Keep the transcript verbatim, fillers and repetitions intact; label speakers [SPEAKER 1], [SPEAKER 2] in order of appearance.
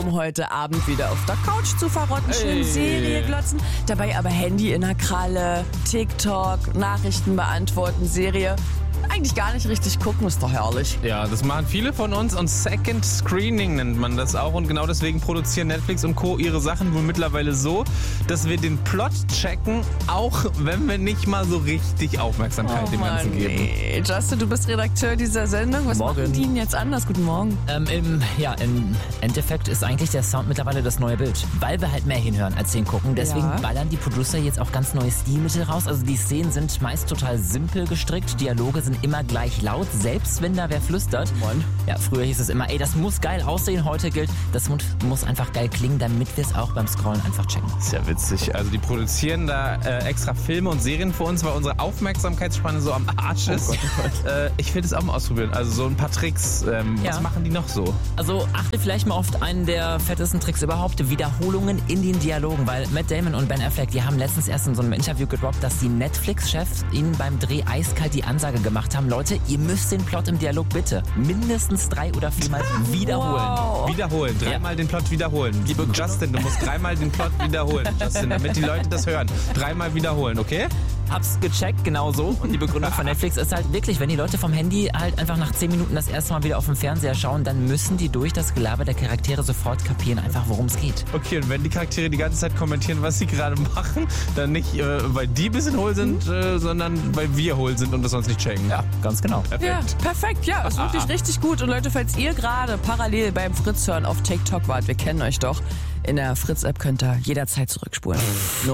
[SPEAKER 1] Um heute Abend wieder auf der Couch zu verrotten, schön
[SPEAKER 2] Ey.
[SPEAKER 1] Serie glotzen, dabei aber Handy in der Kralle, TikTok, Nachrichten beantworten, Serie. Eigentlich gar nicht richtig gucken, ist doch herrlich.
[SPEAKER 2] Ja, das machen viele von uns und Second Screening nennt man das auch und genau deswegen produzieren Netflix und Co. ihre Sachen wohl mittlerweile so, dass wir den Plot checken, auch wenn wir nicht mal so richtig Aufmerksamkeit
[SPEAKER 1] Oh
[SPEAKER 2] dem Ganzen
[SPEAKER 1] Mann,
[SPEAKER 2] geben.
[SPEAKER 1] nee. Justin, du bist Redakteur dieser Sendung. Was
[SPEAKER 3] Morgen.
[SPEAKER 1] machen die denn jetzt anders? Guten Morgen.
[SPEAKER 3] Ähm, im, ja, im Endeffekt ist eigentlich der Sound mittlerweile das neue Bild, weil wir halt mehr hinhören als hingucken. Deswegen
[SPEAKER 1] Ja.
[SPEAKER 3] ballern die Producer jetzt auch ganz neue Stilmittel raus. Also die Szenen sind meist total simpel gestrickt, Dialoge sind immer gleich laut, selbst wenn da wer flüstert.
[SPEAKER 1] Mann.
[SPEAKER 3] Ja, früher hieß es immer, ey, das muss geil aussehen, heute gilt, das muss, muss einfach geil klingen, damit wir es auch beim Scrollen einfach checken.
[SPEAKER 2] Ist ja witzig. Also die produzieren da äh, extra Filme und Serien für uns, weil unsere Aufmerksamkeitsspanne so am Arsch ist.
[SPEAKER 1] Gott, oh Gott.
[SPEAKER 2] Äh, ich will das auch mal ausprobieren. Also so ein paar Tricks. Ähm,
[SPEAKER 3] Ja.
[SPEAKER 2] Was machen die noch so?
[SPEAKER 3] Also achte vielleicht mal auf einen der fettesten Tricks überhaupt, Wiederholungen in den Dialogen, weil Matt Damon und Ben Affleck, die haben letztens erst in so einem Interview gedroppt, dass die Netflix-Chefs ihnen beim Dreh eiskalt die Ansage gemacht haben, Leute, ihr müsst den Plot im Dialog bitte mindestens drei oder viermal wiederholen.
[SPEAKER 1] Wow.
[SPEAKER 2] Wiederholen. Dreimal
[SPEAKER 3] Ja.
[SPEAKER 2] den Plot wiederholen. Liebe Justin, du musst dreimal den Plot wiederholen, Justin, damit die Leute das hören. Dreimal wiederholen, okay?
[SPEAKER 3] Hab's gecheckt, genau so. Und die Begründung von Netflix ist halt wirklich, wenn die Leute vom Handy halt einfach nach zehn Minuten das erste Mal wieder auf dem Fernseher schauen, dann müssen die durch das Gelaber der Charaktere sofort kapieren, einfach worum es geht.
[SPEAKER 2] Okay, und wenn die Charaktere die ganze Zeit kommentieren, was sie gerade machen, dann nicht, äh, weil die ein bisschen hohl sind, äh, sondern weil wir hohl sind und das sonst nicht checken.
[SPEAKER 3] Ja, ganz genau.
[SPEAKER 2] Perfekt.
[SPEAKER 1] Ja, perfekt. Ja, ist wirklich richtig gut. Und Leute, falls ihr gerade parallel beim Fritz hören auf TikTok wart, wir kennen euch doch, in der Fritz-App könnt ihr jederzeit zurückspulen.